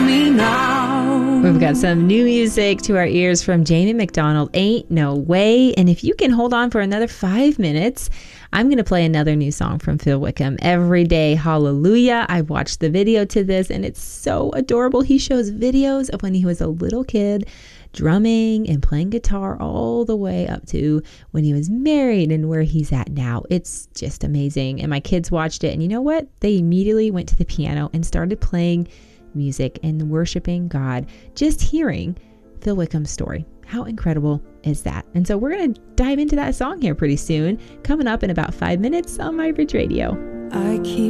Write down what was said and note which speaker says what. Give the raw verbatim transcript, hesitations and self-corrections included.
Speaker 1: me now.
Speaker 2: We've got some new music to our ears from Jamie McDonald, Ain't No Way. And if you can hold on for another five minutes, I'm going to play another new song from Phil Wickham, Everyday Hallelujah. I watched the video to this and it's so adorable. He shows videos of when he was a little kid drumming and playing guitar all the way up to when he was married and where he's at now. It's just amazing. And my kids watched it and you know what? They immediately went to the piano and started playing music and worshiping God, just hearing Phil Wickham's story. How incredible is that? And so we're going to dive into that song here pretty soon, coming up in about five minutes on My Bridge Radio.
Speaker 1: I keep